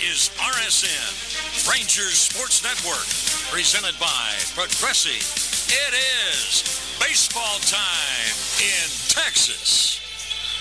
is RSN, Rangers Sports Network, presented by Progressive. It is baseball time in Texas.